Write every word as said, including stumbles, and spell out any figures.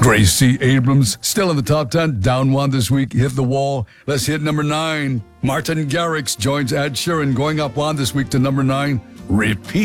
Gracie Abrams still in the top ten, down one this week, hit the wall. Let's hit number nine. Martin Garrix joins Ed Sheeran, going up one this week to number nine. Repeat.